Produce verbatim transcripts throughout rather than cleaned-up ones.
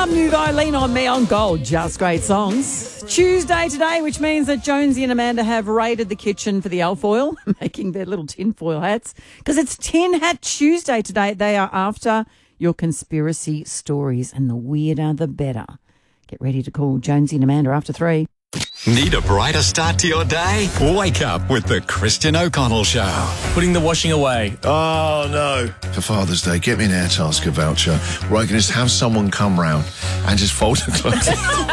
Nouveau, Lean On Me on Gold. Just great songs. Tuesday today, which means that Jonesy and Amanda have raided the kitchen for the alfoil, making their little tinfoil hats. Because it's Tin Hat Tuesday today. They are after your conspiracy stories, and the weirder the better. Get ready to call Jonesy and Amanda after three. Need a brighter start to your day? Wake up with the Christian O'Connell Show. Putting the washing away. Oh, no. For Father's Day, get me an Airtasker voucher where I can just have someone come round and just fold the clothes.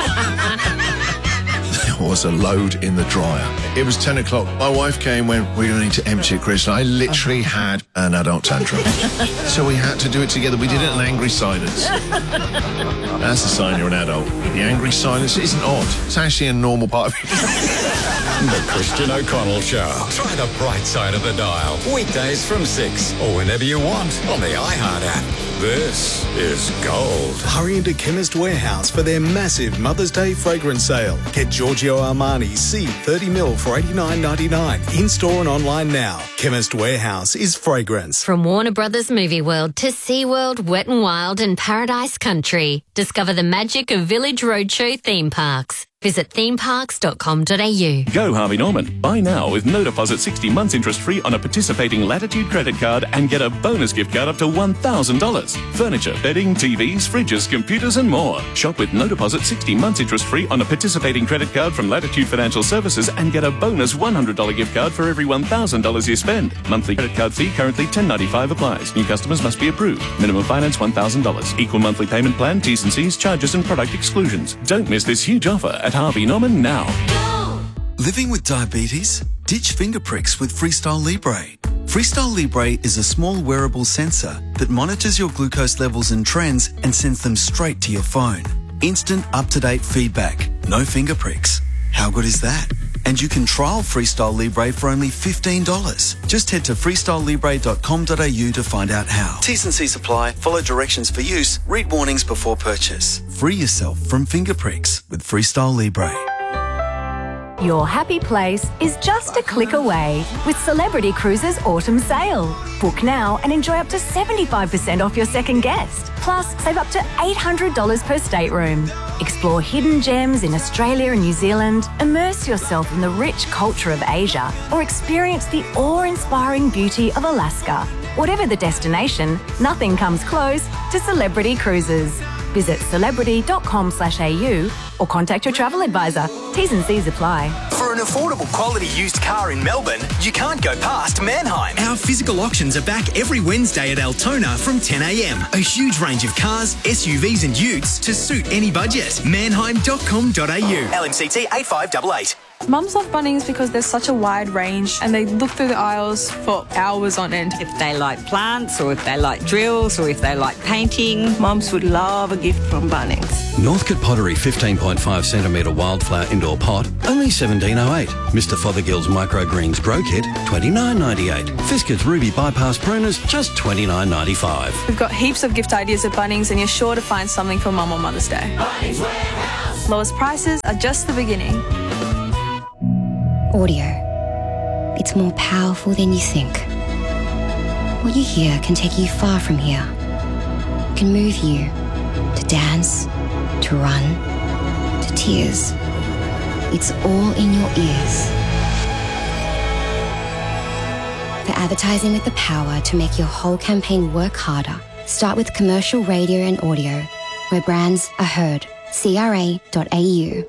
There was a load in the dryer. It was ten o'clock. My wife came when we were going to need to empty it, Chris, and I literally had an adult tantrum. So we had to do it together. We did it in angry silence. That's a sign you're an adult. The angry silence isn't odd. It's actually a normal part of it. The Christian O'Connell Show. Try the bright side of the dial. Weekdays from six or whenever you want on the iHeart app. This is gold. Hurry into Chemist Warehouse for their massive Mother's Day fragrance sale. Get Giorgio Armani C thirty mil for eighty-nine ninety-nine. In-store and online now. Chemist Warehouse is fragrance. From Warner Brothers Movie World to SeaWorld, Wet n Wild and Paradise Country. Discover the magic of Village Roadshow theme parks. Visit theme parks dot com dot a u. Go Harvey Norman. Buy now with no deposit sixty months interest free on a participating Latitude credit card and get a bonus gift card up to one thousand dollars. Furniture, bedding, T Vs, fridges, computers and more. Shop with no deposit sixty months interest free on a participating credit card from Latitude Financial Services and get a bonus one hundred dollars gift card for every one thousand dollars you spend. Monthly credit card fee currently ten ninety-five applies. New customers must be approved. Minimum finance one thousand dollars. Equal monthly payment plan, T's and C's, charges and product exclusions. Don't miss this huge offer at Harvey Norman now. Living with diabetes? Ditch finger pricks with Freestyle Libre. Freestyle Libre is a small wearable sensor that monitors your glucose levels and trends and sends them straight to your phone. Instant, up-to-date feedback. No finger pricks. How good is that? And you can trial Freestyle Libre for only fifteen dollars. Just head to freestyle libre dot com dot a u to find out how. T's and C's apply. Follow directions for use. Read warnings before purchase. Free yourself from finger pricks with Freestyle Libre. Your happy place is just a click away with Celebrity Cruises Autumn Sale. Book now and enjoy up to seventy-five percent off your second guest. Plus, save up to eight hundred dollars per stateroom. Explore hidden gems in Australia and New Zealand, immerse yourself in the rich culture of Asia, or experience the awe-inspiring beauty of Alaska. Whatever the destination, nothing comes close to Celebrity Cruises. Visit celebrity dot com slash a u or contact your travel advisor. T's and C's apply. For an affordable quality used car in Melbourne, you can't go past Mannheim. Our physical auctions are back every Wednesday at Altona from ten a m. A huge range of cars, S U Vs and utes to suit any budget. mannheim dot com dot a u. L M C T eight five eight eight. Mums love Bunnings because there's such a wide range and they look through the aisles for hours on end. If they like plants or if they like drills or if they like painting, mums would love a gift from Bunnings. Northcote Pottery fifteen point five centimetre wildflower indoor pot, only seventeen oh eight. Mister Fothergill's Microgreens Grow Kit, twenty-nine ninety-eight. Fiskars Ruby Bypass Pruners, just twenty-nine ninety-five. We've got heaps of gift ideas at Bunnings and you're sure to find something for Mum on Mother's Day. Bunnings Warehouse. Lowest prices are just the beginning. Audio. It's more powerful than you think. What you hear can take you far from here. It can move you to dance, to run, to tears. It's all in your ears. For advertising with the power to make your whole campaign work harder, start with commercial radio and audio, where brands are heard. C R A dot A U.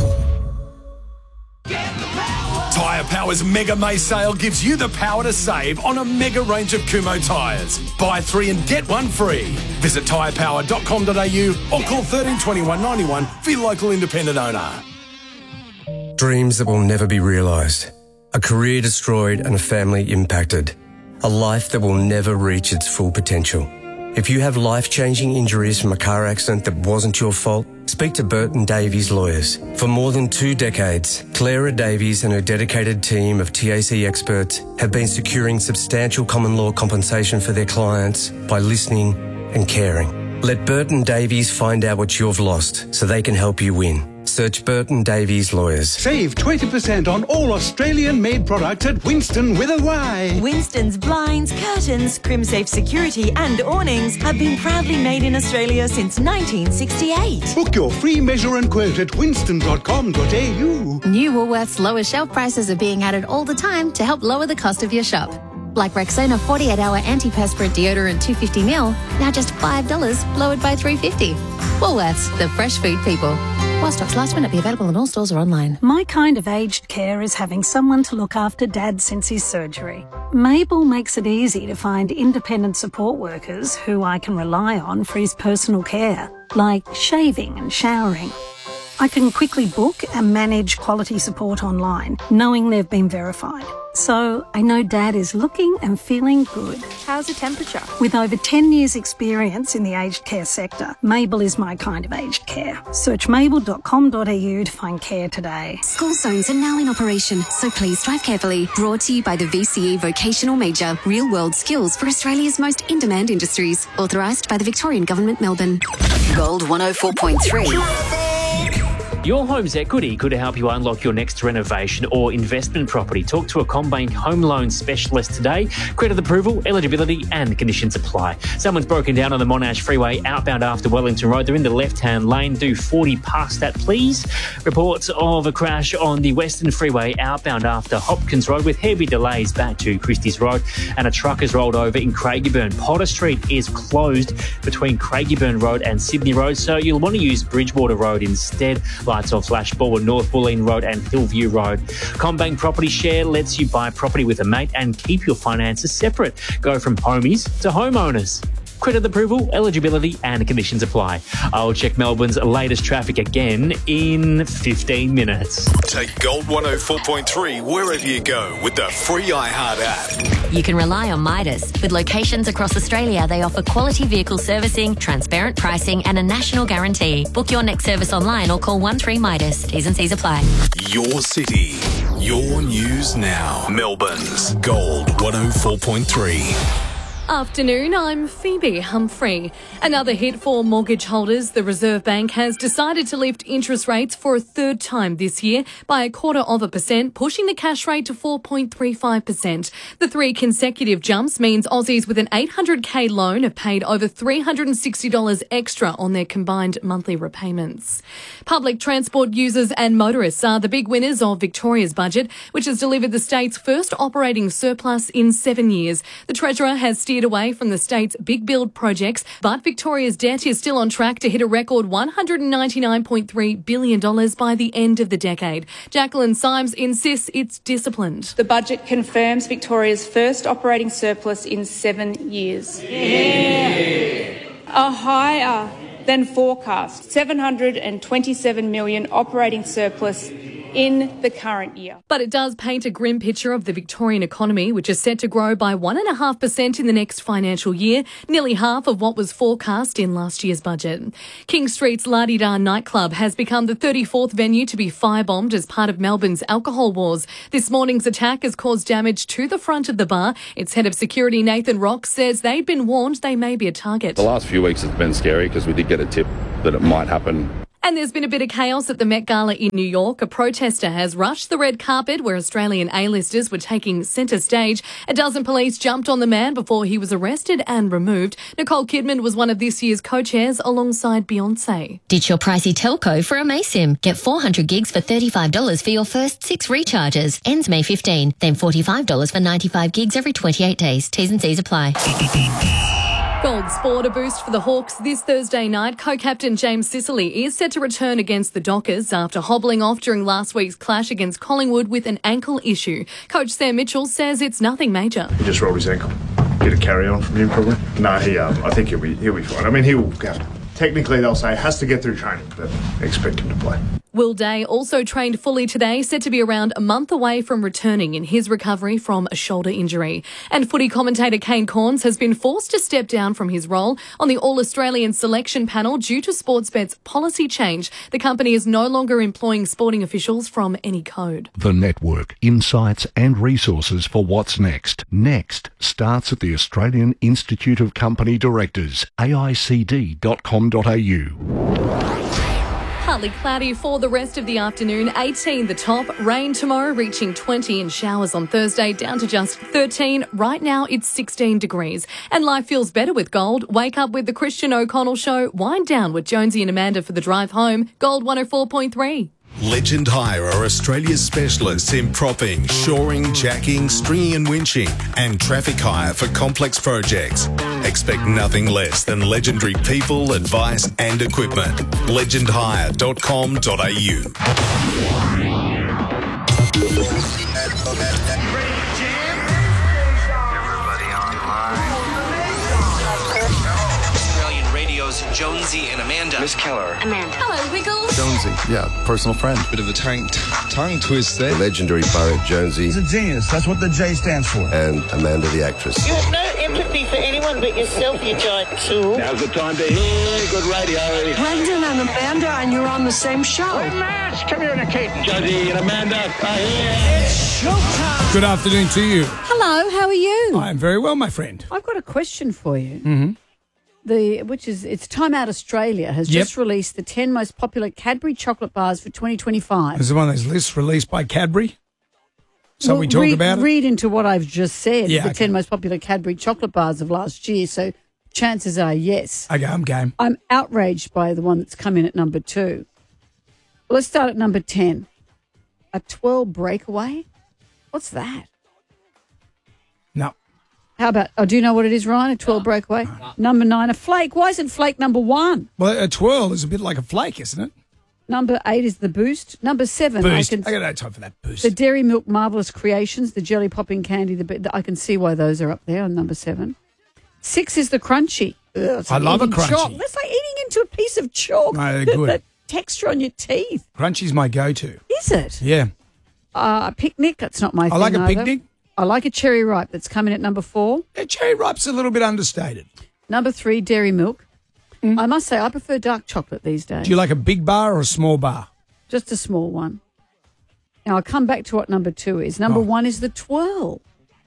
Tyre Power's Mega May sale gives you the power to save on a mega range of Kumho tyres. Buy three and get one free. Visit tyre power dot com dot a u or call thirteen twenty-one ninety-one for your local independent owner. Dreams that will never be realised. A career destroyed and a family impacted. A life that will never reach its full potential. If you have life-changing injuries from a car accident that wasn't your fault, speak to Burton Davies Lawyers. For more than two decades, Clara Davies and her dedicated team of T A C experts have been securing substantial common law compensation for their clients by listening and caring. Let Burton Davies find out what you've lost so they can help you win. search Burton Davies Lawyers. Save twenty percent on all Australian-made products at Winston with a Y. Winston's blinds, curtains, CrimSafe security and awnings have been proudly made in Australia since nineteen sixty-eight. Book your free measure and quote at winston dot com dot a u. New Woolworths lower shelf prices are being added all the time to help lower the cost of your shop. Like Rexona forty-eight hour antiperspirant deodorant two hundred fifty milliliters, now just five dollars, lowered by three dollars fifty. Woolworths, the fresh food people. While stocks last, may not be available in all stores or online. My kind of aged care is having someone to look after Dad since his surgery. Mabel makes it easy to find independent support workers who I can rely on for his personal care, like shaving and showering. I can quickly book and manage quality support online, knowing they've been verified. So I know Dad is looking and feeling good. How's the temperature? With over ten years experience in the aged care sector, Mabel is my kind of aged care. Search mabel dot com dot a u to find care today. School zones are now in operation, so please drive carefully. Brought to you by the V C E Vocational Major, Real World Skills for Australia's most in-demand industries. Authorised by the Victorian Government, Melbourne. Gold one oh four point three. Your home's equity could help you unlock your next renovation or investment property. Talk to a CommBank home loan specialist today. Credit approval, eligibility and conditions apply. Someone's broken down on the Monash Freeway outbound after Wellington Road. They're in the left-hand lane. Do forty past that, please. Reports of a crash on the Western Freeway outbound after Hopkins Road with heavy delays back to Christie's Road. And a truck has rolled over in Craigieburn. Potter Street is closed between Craigieburn Road and Sydney Road, so you'll want to use Bridgewater Road instead. Lights off flash forward North Bulleen Road and Hillview Road. CommBank Property Share lets you buy property with a mate and keep your finances separate. Go from homies to homeowners. Credit approval, eligibility and conditions apply. I'll check Melbourne's latest traffic again in fifteen minutes. Take Gold one oh four point three wherever you go with the free iHeart app. You can rely on Midas. With locations across Australia, they offer quality vehicle servicing, transparent pricing and a national guarantee. Book your next service online or call one three Midas. T's and C's apply. Your city, your news now. Melbourne's Gold one oh four point three. Afternoon, I'm Phoebe Humphrey. Another hit for mortgage holders. The Reserve Bank has decided to lift interest rates for a third time this year by a quarter of a percent, pushing the cash rate to four point three five percent. The three consecutive jumps means Aussies with an eight hundred k loan have paid over three hundred sixty dollars extra on their combined monthly repayments. Public transport users and motorists are the big winners of Victoria's budget, which has delivered the state's first operating surplus in seven years. The Treasurer has steered away from the state's big build projects, but Victoria's debt is still on track to hit a record one hundred ninety-nine point three billion dollars by the end of the decade. Jacqueline Symes insists it's disciplined. The budget confirms Victoria's first operating surplus in seven years. Yeah. A higher than forecast seven hundred twenty-seven million dollars operating surplus in the current year. But it does paint a grim picture of the Victorian economy, which is set to grow by one point five percent in the next financial year, nearly half of what was forecast in last year's budget. King Street's La-Di-Da nightclub has become the thirty-fourth venue to be firebombed as part of Melbourne's alcohol wars. This morning's attack has caused damage to the front of the bar. Its head of security, Nathan Rock, says they'd been warned they may be a target. The last few weeks has been scary because we did get a tip that it might happen. And there's been a bit of chaos at the Met Gala in New York. A protester has rushed the red carpet where Australian A-listers were taking centre stage. A dozen police jumped on the man before he was arrested and removed. Nicole Kidman was one of this year's co-chairs alongside Beyonce. Ditch your pricey telco for a Maysim. Get four hundred gigs for thirty-five dollars for your first six recharges. Ends May fifteenth. Then forty-five dollars for ninety-five gigs every twenty-eight days. T's and C's apply. Gold Sport, a boost for the Hawks this Thursday night. Co-captain James Sicily is set to return against the Dockers after hobbling off during last week's clash against Collingwood with an ankle issue. Coach Sam Mitchell says it's nothing major. He just rolled his ankle. Get a carry on from him probably. No, he. Um, I think he'll be. He'll be fine. I mean, he'll have to. Technically, they'll say has to get through training, but expect him to play. Will Day also trained fully today, said to be around a month away from returning in his recovery from a shoulder injury. And footy commentator Kane Cornes has been forced to step down from his role on the All-Australian selection panel due to Sportsbet's policy change. The company is no longer employing sporting officials from any code. The network, insights and resources for what's next. Next starts at the Australian Institute of Company Directors, A I C D dot com dot a u. Partly cloudy for the rest of the afternoon, eighteen the top. Rain tomorrow reaching twenty and showers on Thursday down to just thirteen. Right now it's sixteen degrees. And life feels better with Gold. Wake up with the Christian O'Connell Show. Wind down with Jonesy and Amanda for the drive home. Gold one oh four point three. Legend Hire are Australia's specialists in propping, shoring, jacking, stringing and winching, and traffic hire for complex projects. Expect nothing less than legendary people, advice and equipment. legend hire dot com dot a u. Australian Radio's Jonesy and Amanda. Miss Keller. Amanda. Hello, Wiggles. Jonesy, yeah, personal friend. Bit of a tongue, tongue twist there. The legendary poet Jonesy. He's a genius. That's what the J stands for. And Amanda the actress. You have no empathy for anyone but yourself, you giant tool. Now's the time to hear good radio. Brendan and Amanda, and you're on the same show. Hey, Matt, come here, Kate. Jonesy and Amanda are here. It's showtime. Good afternoon to you. Hello, how are you? I am very well, my friend. I've got a question for you. Mm-hmm. The which is it's Time Out Australia has Yep. just released the ten most popular Cadbury chocolate bars for twenty twenty-five. This is one of those lists released by Cadbury. So Well, we talk read, about it. Read into what I've just said. Yeah, the okay. ten most popular Cadbury chocolate bars of last year. So chances are yes. Okay, I'm game. I'm outraged by the one that's come in at number two. Let's start at number ten. A twelve breakaway? What's that? No. How about, oh, do you know what it is, Ryan? A twelve breakaway? Number nine, a flake. Why isn't flake number one? Well, a twirl is a bit like a flake, isn't it? Number eight is the Boost. Number seven, Boost. I can I got no time for that boost. the Dairy Milk Marvellous Creations, the jelly popping candy. The, the I can see why those are up there on number seven. Six is the Crunchy. Ugh, it's I like love a eating Crunchy. Chalk. That's like eating into a piece of chalk. No, they're The- good. The texture on your teeth. Crunchy's my go-to. Is it? Yeah. Uh, a picnic. That's not my I thing like a either. picnic. I like a cherry ripe. That's coming at number four. Yeah, cherry ripe's a little bit understated. Number three, Dairy Milk. I must say, I prefer dark chocolate these days. Do you like a big bar or a small bar? Just a small one. Now, I'll come back to what number two is. Number Oh. one is the twirl.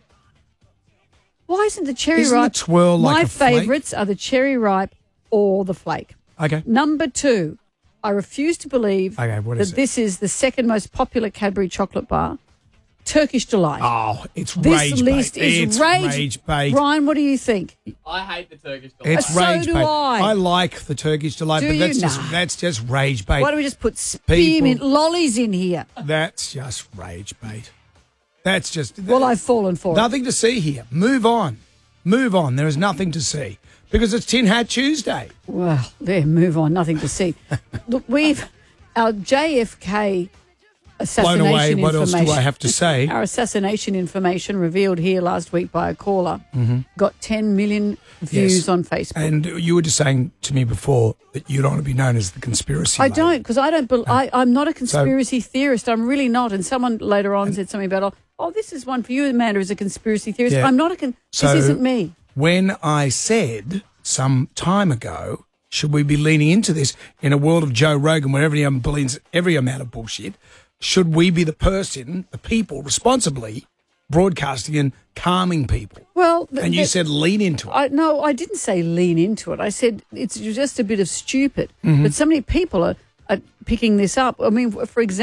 Why isn't the cherry Isn't the ripe? twirl like My a flake? favourites are the cherry ripe or the flake. Okay. Number two, I refuse to believe Okay, what that is it? this is the second most popular Cadbury chocolate bar, Turkish Delight. Oh, it's this rage list bait. is It's rage. rage bait. Ryan, what do you think? I hate the Turkish delight. It's So rage do bait. I. like the Turkish delight, Do but that's you? just Nah. that's just rage bait. Why don't we just put spearmint People- lollies in here? That's just rage bait. That's just Well, I've fallen for it. nothing to see here. Move on. Move on. There is nothing to see because it's Tin Hat Tuesday. Well, there, move on. Nothing to see. Look, we've our J F K assassination Blown away. What else information. do I have to say? Our assassination information revealed here last week by a caller Mhm. got ten million views Yes. on Facebook. And you were just saying to me before that you don't want to be known as the conspiracy. I lady. don't because I don't. Bel I, I'm not a conspiracy theorist. I'm really not. And someone later on said something about, oh, oh, this is one for you, Amanda, as a conspiracy theorist. Yeah. I'm not a. Con- So this isn't me. When I said some time ago, should we be leaning into this in a world of Joe Rogan where everyone believes every amount of bullshit? Should we be the person, the people, responsibly broadcasting and calming people? Well, th- And you th- said lean into it. I, no, I didn't say lean into it. I said it's just a bit of stupid. Mhm. But so many people are, are picking this up. I mean, for example.